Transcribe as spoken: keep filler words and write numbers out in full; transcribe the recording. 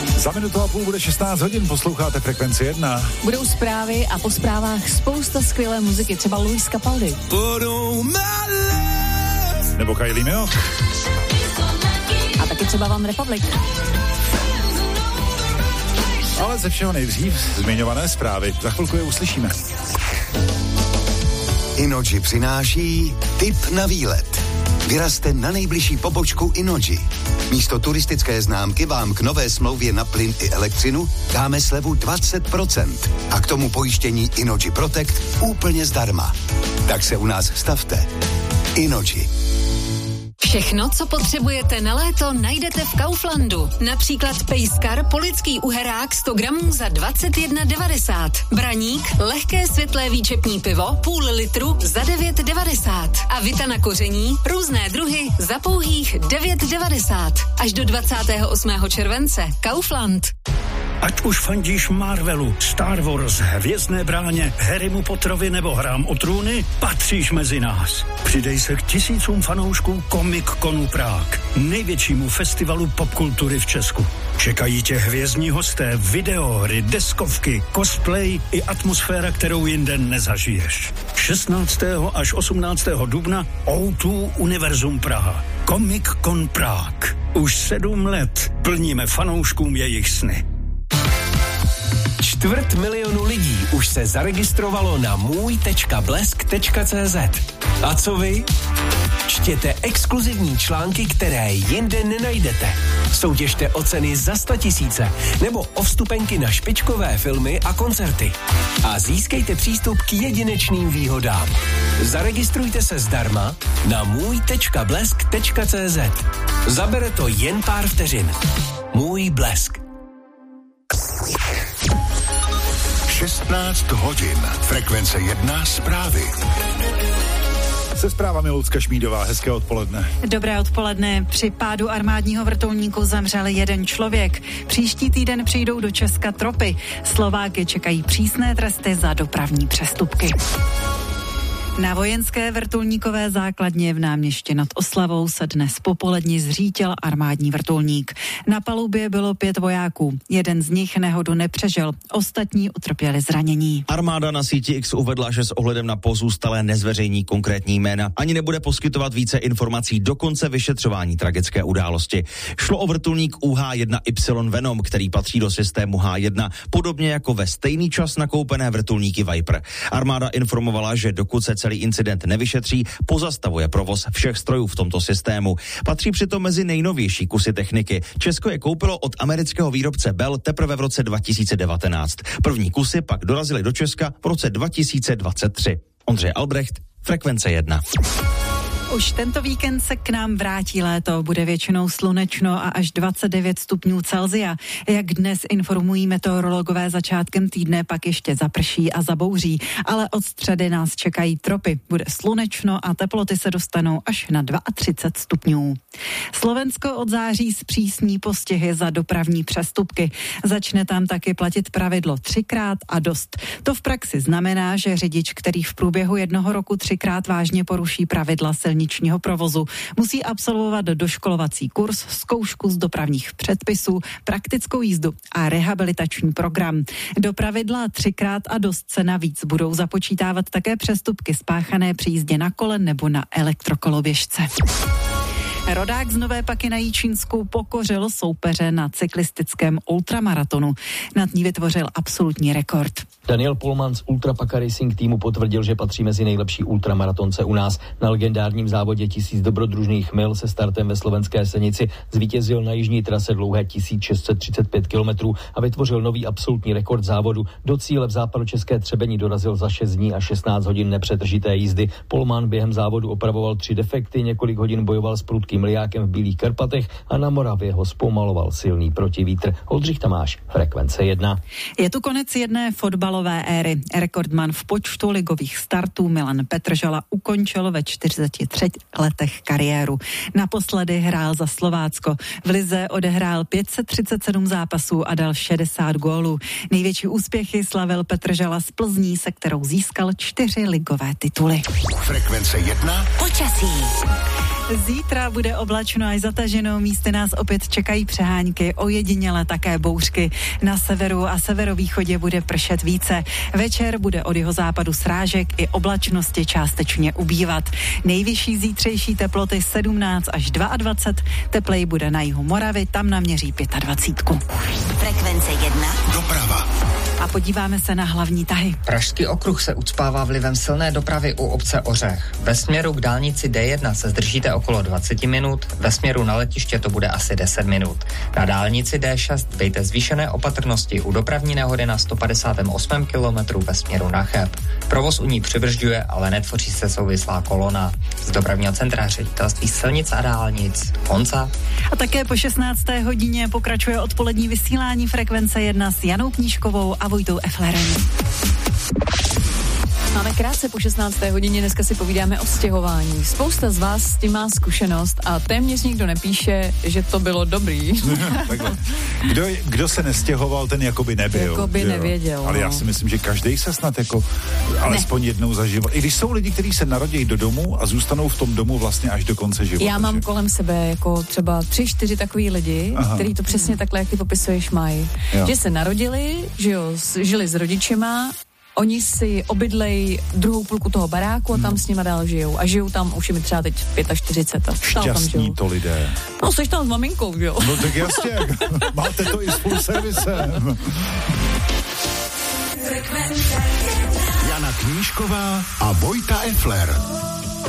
Za minutu a půl bude šestnáct hodin, posloucháte Frekvenci jedna. Budou zprávy a po zprávách spousta skvělé muziky, třeba Luis Capaldi. Nebo Kylie Minogue. A taky třeba One Republic. Ale ze všeho nejdřív zmiňované zprávy. Za chvilku je uslyšíme. Inoji přináší tip na výlet. Vyrazte na nejbližší pobočku Inoji. Místo turistické známky vám k nové smlouvě na plyn i elektřinu dáme slevu dvacet procent a k tomu pojištění Inoji Protect úplně zdarma. Tak se u nás stavte. Inoji. Všechno, co potřebujete na léto, najdete v Kauflandu. Například pejskar polický uherák sto gramů za dvacet jedna devadesát. Braník, lehké světlé výčepní pivo, půl litru za devět devadesát. A vita na koření, různé druhy za pouhých devět devadesát. Až do dvacátého osmého července. Kaufland. Ať už fandíš Marvelu, Star Wars, Hvězdné bráně, Harrymu Potterovi nebo Hrám o trůny, patříš mezi nás. Přidej se k tisícům fanoušků Comic-Conu Prague, největšímu festivalu popkultury v Česku. Čekají tě hvězdní hosté, videohry, deskovky, cosplay i atmosféra, kterou jinde nezažiješ. šestnáctého až osmnáctého dubna ó dva Univerzum Praha. Comic-Con Prague. Už sedm let plníme fanouškům jejich sny. Čtvrt milionu lidí už se zaregistrovalo na můj tečka blesk tečka cé zet. A co vy? Čtěte exkluzivní články, které jinde nenajdete. Soutěžte o ceny za sta tisíce nebo o vstupenky na špičkové filmy a koncerty. A získejte přístup k jedinečným výhodám. Zaregistrujte se zdarma na můj tečka blesk tečka cé zet. Zabere to jen pár vteřin. Můj Blesk. šestnáct hodin. Frekvence jedna zprávy. Se zprávami Lucka Šmídová, hezké odpoledne. Dobré odpoledne. Při pádu armádního vrtulníku zemřel jeden člověk. Příští týden přijdou do Česka tropy. Slováky čekají přísné tresty za dopravní přestupky. Na vojenské vrtulníkové základně v Náměšti nad Oslavou se dnes popolední zřítil armádní vrtulník. Na palubě bylo pět vojáků. Jeden z nich nehodu nepřežil, ostatní utrpěli zranění. Armáda na síti X uvedla, že s ohledem na pozůstalé nezveřejní konkrétní jména ani nebude poskytovat více informací do konce vyšetřování tragické události. Šlo o vrtulník U H jedna Y Venom, který patří do systému H jedna, podobně jako ve stejný čas nakoupené vrtulníky Viper. Armáda informovala, že dokud se celý incident nevyšetří, pozastavuje provoz všech strojů v tomto systému. Patří přitom mezi nejnovější kusy techniky. Česko je koupilo od amerického výrobce Bell teprve v roce dva tisíce devatenáct. První kusy pak dorazily do Česka v roce dva tisíce dvacet tři. Ondřej Albrecht, Frekvence jedna. Už tento víkend se k nám vrátí léto, bude většinou slunečno a až dvacet devět stupňů Celsia. Jak dnes informují meteorologové, začátkem týdne pak ještě zaprší a zabouří, ale od středy nás čekají tropy. Bude slunečno a teploty se dostanou až na třicet dva stupňů. Slovensko od září zpřísní postihy za dopravní přestupky. Začne tam taky platit pravidlo třikrát a dost. To v praxi znamená, že řidič, který v průběhu jednoho roku třikrát vážně poruší pravidla silničního provozu, musí absolvovat doškolovací kurz, zkoušku z dopravních předpisů, praktickou jízdu a rehabilitační program. Do pravidla třikrát a dost se navíc budou započítávat také přestupky spáchané při jízdě na kole nebo na elektrokoloběžce. Rodák z Nové Paky na Jičínsku pokořil soupeře na cyklistickém ultramaratonu. Nad ní vytvořil absolutní rekord. Daniel Polman z Ultra Paka Racing týmu potvrdil, že patří mezi nejlepší ultramaratonce u nás. Na legendárním závodě tisíc dobrodružných mil se startem ve slovenské Senici zvítězil na jižní trase dlouhé tisíc šest set třicet pět kilometrů a vytvořil nový absolutní rekord závodu. Do cíle v západočeské Třebeni dorazil za šest dní a šestnáct hodin nepřetržité jízdy. Polman během závodu opravoval tři defekty, několik hodin bojoval s prudkým lijákem v Bílých Karpatech a na Moravě ho zpomaloval silný protivítr. Oldřich Tamáš, Frekvence jedna. Je tu konec jedné fotbalové éry. Rekordman v počtu ligových startů Milan Petržala ukončil ve čtyřiceti třech letech kariéru. Naposledy hrál za Slovácko. V lize odehrál pět set třicet sedm zápasů a dal šedesát gólů. Největší úspěchy slavil Petržala z Plzní, se kterou získal čtyři ligové tituly. Frekvence jedna. Počasí. Zítra bude oblačno až zataženo, místy nás opět čekají přehánky, ojediněle také bouřky. Na severu a severovýchodě bude pršet více. Večer bude od jeho západu srážek i oblačnosti částečně ubývat. Nejvyšší zítřejší teploty sedmnáct až dvacet dva, teplej bude na jihu Moravy, tam naměří dvacet pět. Frekvence jedna. Doprava. A podíváme se na hlavní tahy. Pražský okruh se ucpává vlivem silné dopravy u obce Ořech. Ve směru k dálnici D jedna se zdržíte okolo dvacet minut, ve směru na letiště to bude asi deset minut. Na dálnici D šest dejte zvýšené opatrnosti u dopravní nehody na sto padesát osm kilometrů ve směru na Cheb. Provoz u ní přibržďuje, ale netvoří se souvislá kolona. Z dopravního centra Ředitelství silnic a dálnic Honza. A také po šestnácté hodině pokračuje odpolední vysílání Frekvence jedna s Janou Knížkovou a Vojtou Eflerem. Máme krátce po šestnácté hodině, dneska si povídáme o stěhování. Spousta z vás s tím má zkušenost a téměř nikdo nepíše, že to bylo dobrý. kdo, kdo se nestěhoval, ten jakoby nebyl. Jakoby nevěděl. Ale no. já si myslím, že každý se snad jako alespoň ne. jednou zažil. I když jsou lidi, kteří se narodí do domu a zůstanou v tom domu vlastně až do konce života. Já mám že? kolem sebe jako třeba tři, čtyři takový lidi, Aha. který to přesně takhle, jak ty popisuješ, mají. Jo. Že se narodili, že jo, žili s rodičema, oni si obydlej druhou půlku toho baráku a tam hmm. s nima dál žijou. A žijou tam, už je mi třeba teď čtyřicet pět. Šťastní to lidé. No, jsi tam s maminkou, jo? No tak jasně, máte to i s full servisem. Jana Knížková a Vojta Efler.